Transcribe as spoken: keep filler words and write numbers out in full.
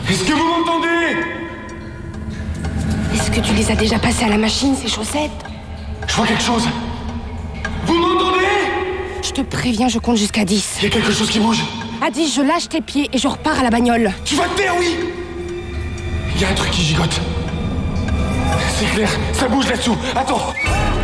Est-ce que vous m'entendez? Est-ce que tu les as déjà passées à la machine, ces chaussettes? Je vois quelque chose. Vous m'entendez? Je te préviens, je compte jusqu'à dix. Il y a quelque chose qui bouge. À dix, je lâche tes pieds et je repars à la bagnole. Tu vas te taire, oui? Il y a un truc qui gigote. C'est clair, ça bouge là-dessous. Attends.